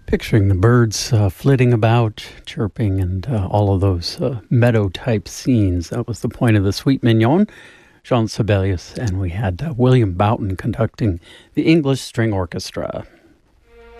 Picturing the birds flitting about, chirping, and all of those meadow-type scenes. That was the point of the Suite Mignon, Jean Sibelius, and we had William Boughton conducting the English String Orchestra.